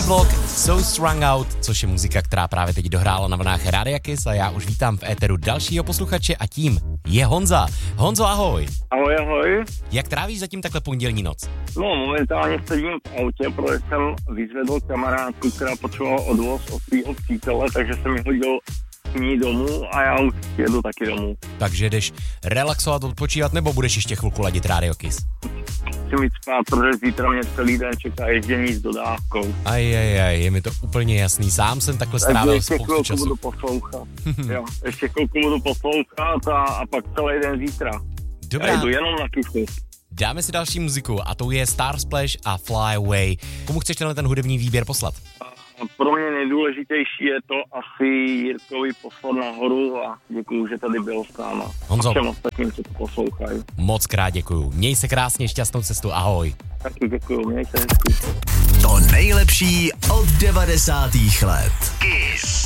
Roadblock, So Strung Out, což je muzika, která právě teď dohrála na vlnách Rádia Kiss a já už vítám v éteru dalšího posluchače a tím je Honza. Honzo, ahoj. Ahoj, ahoj. Jak trávíš zatím takhle pondělní noc? No, momentálně sedím v autě, protože jsem vyzvedl kamarádku, která potřebovala odvoz od svého přítele, takže jsem mi hodil k ní domů a já už jedu taky domů. Takže jdeš relaxovat, odpočívat, nebo budeš ještě chvilku ladit Rádio Kiss? Chci mít spát, protože zítra mě celý den čeká ježdění s dodávkou. Ajajaj, je mi to úplně jasný. Sám jsem takhle strávil spoustu času. Budu poslouchat. Jo, ještě chvilku budu poslouchat a pak celý den zítra. Dobrá. Já jdu jenom na kysu. Dáme si další muziku a to je Star Splash a Fly Away. Komu chceš ten hudební výběr poslat? Pro mě nejdůležitější je to asi Jirkovi poslat nahoru a děkuju, že tady byl s náma. Honzo, a všem ostatním, co to poslouchají. Moc krát děkuju. Měj se krásně, šťastnou cestu, ahoj. Taky děkuju, měj se hezky. To nejlepší od 90. let. Kiss.